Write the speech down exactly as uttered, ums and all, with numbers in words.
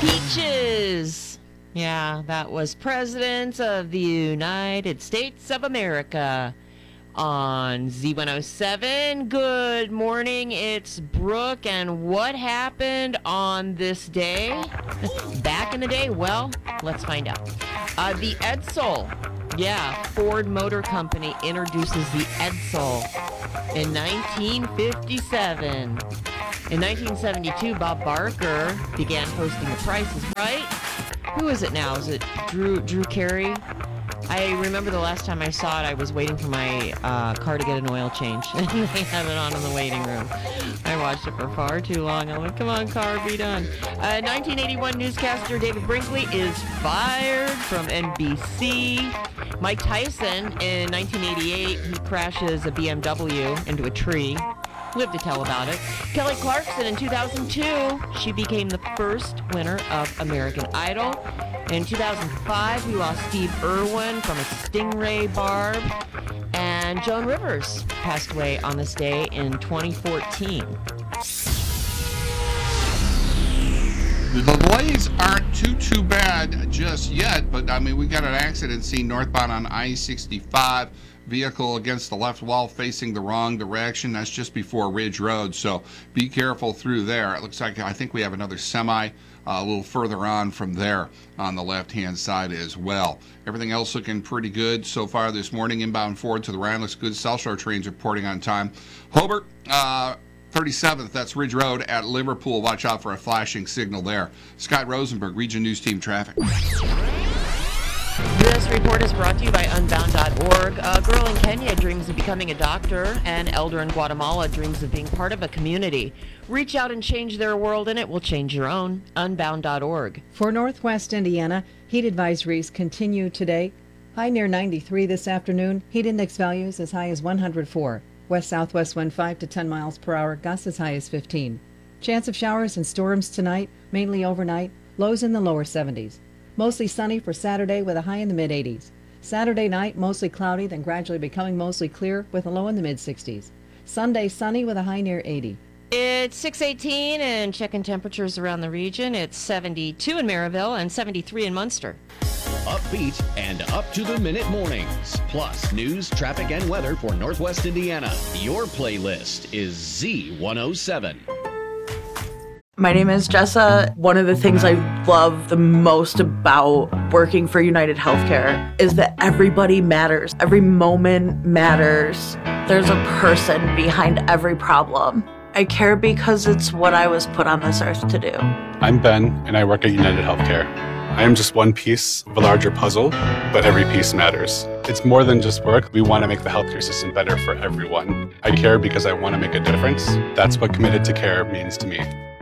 Peaches. Yeah, that was President of the United States of America on Z one oh seven. Good morning, it's Brooke, and what happened on this day? Back in the day? Well, let's find out. Uh, the Edsel. Yeah, Ford Motor Company introduces the Edsel in nineteen fifty-seven. In nineteen seventy-two, Bob Barker began posting the prices, right? Who is it now? Is it Drew Drew Carey? I remember the last time I saw it, I was waiting for my uh, car to get an oil change, and they have it on in the waiting room. I watched it for far too long. I'm like, come on, car, be done. Uh, nineteen eighty-one newscaster David Brinkley is fired from N B C. Mike Tyson in nineteen eighty-eight, he crashes a B M W into a tree. Lived to tell about it. Kelly Clarkson in two thousand two, she became the first winner of American Idol. In two thousand five, we lost Steve Irwin from a stingray barb. And Joan Rivers passed away on this day in twenty fourteen. The delays aren't too, too bad just yet, but I mean, we got an accident scene northbound on I sixty-five. Vehicle against the left wall facing the wrong direction. That's just before Ridge Road, so be careful through there. It looks like I think we have another semi uh, a little further on from there on the left-hand side as well. Everything else looking pretty good so far this morning. Inbound Ford to the Rhine looks good. South Shore trains reporting on time. Hobart, uh, thirty-seventh, that's Ridge Road at Liverpool. Watch out for a flashing signal there. Scott Rosenberg, Region News Team Traffic. This report is brought to you by Unbound dot org. A girl in Kenya dreams of becoming a doctor. An elder in Guatemala dreams of being part of a community. Reach out and change their world, and it will change your own. Unbound dot org. For Northwest Indiana, heat advisories continue today. High near ninety-three this afternoon. Heat index values as high as one hundred four. West-southwest wind five to ten miles per hour. Gusts as high as fifteen. Chance of showers and storms tonight, mainly overnight. Lows in the lower seventies. Mostly sunny for Saturday with a high in the mid-eighties. Saturday night, mostly cloudy, then gradually becoming mostly clear with a low in the mid-sixties. Sunday, sunny with a high near eighty. It's six eighteen, and checking temperatures around the region. It's seventy-two in Maryville and seventy-three in Munster. Upbeat and up-to-the-minute mornings. Plus news, traffic, and weather for Northwest Indiana. Your playlist is Z one oh seven. My name is Jessa. One of the things I love the most about working for United Healthcare is that everybody matters. Every moment matters. There's a person behind every problem. I care because it's what I was put on this earth to do. I'm Ben, and I work at United Healthcare. I am just one piece of a larger puzzle, but every piece matters. It's more than just work. We want to make the healthcare system better for everyone. I care because I want to make a difference. That's what committed to care means to me.